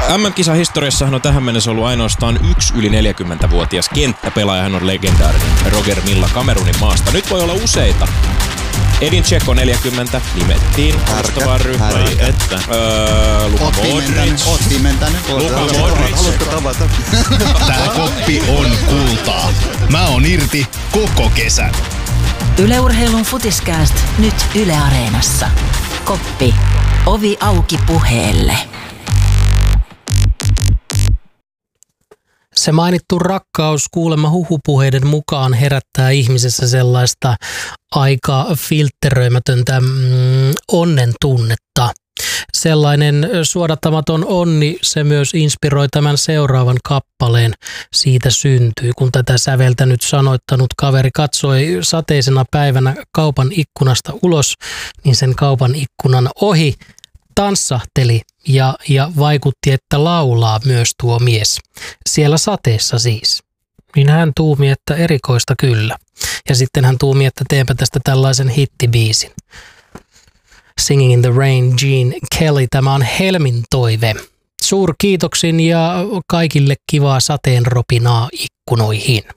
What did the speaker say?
MM-kisahistoriassahan on tähän mennessä ollut ainoastaan yksi yli 40-vuotias kenttäpelaaja. Hän on legendaarinen Roger Milla Kamerunin maasta. Nyt voi olla useita. Edin Dzeko 40 nimettiin alustavaan ryhmään. Luka Modric. Oot pimentänyt. Luka Modric. Haluatko tavata? Tää koppi on kultaa. Mä oon irti koko kesän. Yle Urheilun Futiskääst nyt Yle Areenassa. Koppi. Ovi auki puheelle. Se mainittu rakkaus kuulemma huhupuheiden mukaan herättää ihmisessä sellaista aika filtteröimätöntä onnen tunnetta. Sellainen suodattamaton onni, se myös inspiroi tämän seuraavan kappaleen. Siitä syntyy, kun tätä säveltä nyt sanoittanut kaveri katsoi sateisena päivänä kaupan ikkunasta ulos, niin sen kaupan ikkunan ohi tanssahteli ja vaikutti, että laulaa myös tuo mies. Siellä sateessa siis. Niin hän tuumi, että erikoista kyllä. Ja sitten hän tuumi, että teenpä tästä tällaisen hittibiisin. Singing in the Rain, Gene Kelly. Tämä on Helmin toive. Suurkiitoksin ja kaikille kivaa sateenropinaa ikkunoihin.